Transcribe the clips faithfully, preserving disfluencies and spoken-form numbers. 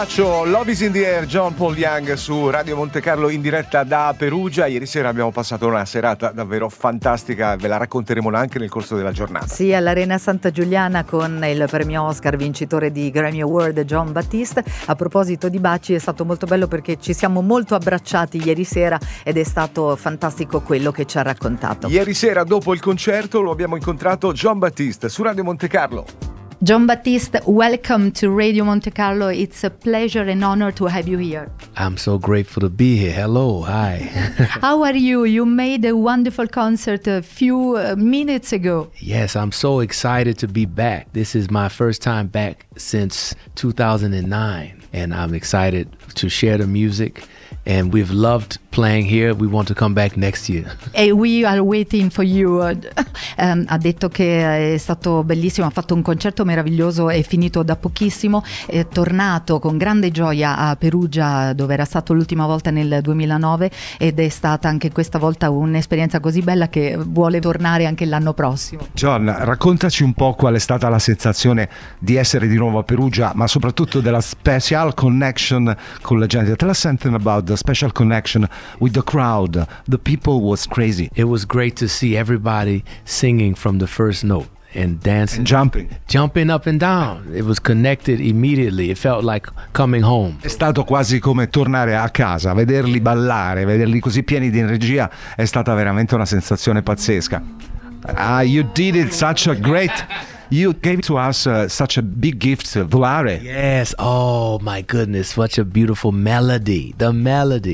Love is in the air, John Paul Young su Radio Monte Carlo in diretta da Perugia. Ieri sera abbiamo passato una serata davvero fantastica, ve la racconteremo anche nel corso della giornata. Sì, all'Arena Santa Giuliana con il premio Oscar vincitore di Grammy Award Jon Batiste. A proposito di baci, è stato molto bello perché ci siamo molto abbracciati ieri sera ed è stato fantastico quello che ci ha raccontato. Ieri sera dopo il concerto lo abbiamo incontrato Jon Batiste su Radio Monte Carlo. Jon Batiste, welcome to Radio Monte Carlo. It's a pleasure and honor to have you here. I'm so grateful to be here. Hello, hi. How are you? You made a wonderful concert a few uh, minutes ago. Yes, I'm so excited to be back. This is my first time back since two thousand nine, and I'm excited to share the music. And we've loved playing here. We want to come back next year. And we are waiting for you. Um, ha detto che è stato bellissimo, ha fatto un concerto meraviglioso, è finito da pochissimo, è tornato con grande gioia a Perugia dove era stato l'ultima volta nel duemilanove ed è stata anche questa volta un'esperienza così bella che vuole tornare anche l'anno prossimo. John, raccontaci un po' qual è stata la sensazione di essere di nuovo a Perugia, ma soprattutto della special connection con la gente. Tell us something about the special connection with the crowd. The people was crazy. It was great to see everybody singing from the first note and dancing, and jumping, jumping up and down. It was connected immediately. It felt like coming home. È stato quasi come tornare a casa, vederli ballare, vederli così pieni di energia. È stata veramente una sensazione pazzesca. Ah, you did it such a great. You gave to us uh, such a big gift, uh, Volare. Yes. Oh my goodness, such a beautiful melody. The melody.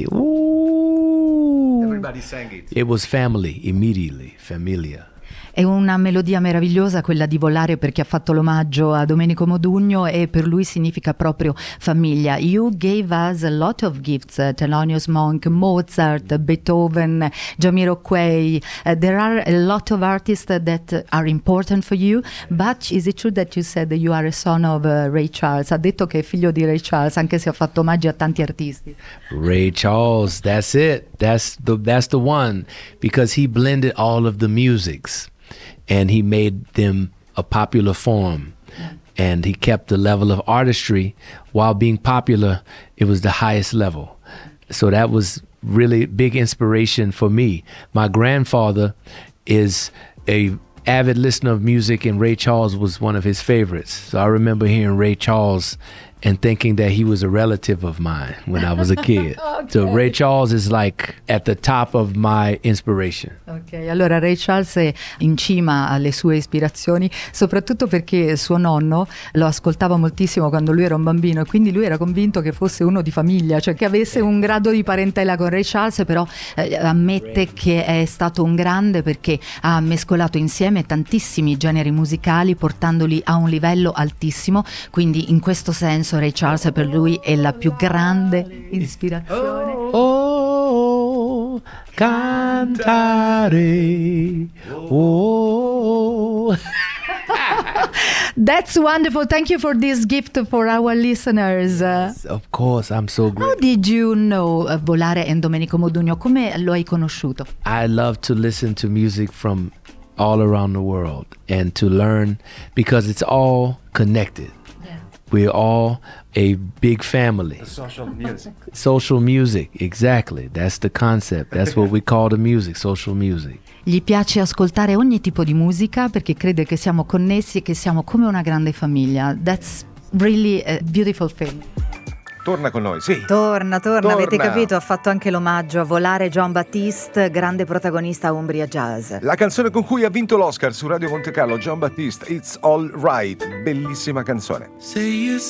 Ooh. Everybody sang it. It was family immediately, familia. È una melodia meravigliosa quella di Volare, perché ha fatto l'omaggio a Domenico Modugno e per lui significa proprio famiglia. You gave us a lot of gifts, uh, Thelonious Monk, Mozart, Beethoven, Jamiroquai. Uh, there are a lot of artists that are important for you, but is it true that you said that you are a son of uh, Ray Charles? Ha detto che è figlio di Ray Charles, anche se ha fatto omaggi a tanti artisti. Ray Charles, that's it. That's the that's the one, because he blended all of the musics. And he made them a popular form. And he kept the level of artistry while being popular. It was the highest level. So that was really big inspiration for me. My grandfather is a avid listener of music, and Ray Charles was one of his favorites. So I remember hearing Ray Charles and thinking that he was a relative of mine when I was a kid. Okay. So Ray Charles is like at the top of my inspiration. Ok, allora Ray Charles è in cima alle sue ispirazioni, soprattutto perché suo nonno lo ascoltava moltissimo quando lui era un bambino e quindi lui era convinto che fosse uno di famiglia, cioè che avesse un grado di parentela con Ray Charles, però eh, ammette che è stato un grande perché ha mescolato insieme tantissimi generi musicali portandoli a un livello altissimo, quindi in questo senso Ray Charles per lui è la più grande ispirazione. Oh, cantare. Oh. That's wonderful. Thank you for this gift for our listeners. Yes, of course, I'm so grateful. How did you know uh, Volare and Domenico Modugno? Come lo hai conosciuto? I love to listen to music from all around the world and to learn, because it's all connected. We're all a big family. Social music. Social music, exactly. That's the concept. That's what we call the music, social music. Gli piace ascoltare ogni tipo di musica perché crede che siamo connessi e che siamo come una grande famiglia. That's really a beautiful thing. Torna con noi, sì. Torna, torna, torna, avete capito? Ha fatto anche l'omaggio a Volare Jon Batiste, grande protagonista Umbria Jazz. La canzone con cui ha vinto l'Oscar su Radio Monte Carlo, Jon Batiste, It's All Right, bellissima canzone.